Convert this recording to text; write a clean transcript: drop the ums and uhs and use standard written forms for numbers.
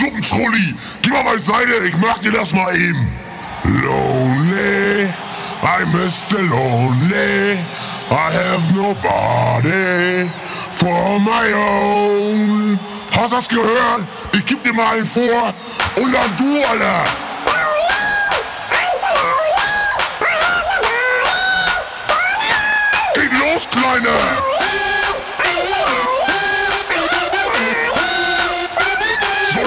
Suppentrulli, geh mal beiseite, ich mach dir das mal eben. Lonely, I'm Mr. Lonely, I have nobody for my own. Hast du das gehört? Ich geb dir mal einen vor und dann du, Alter. Geht los, Kleine!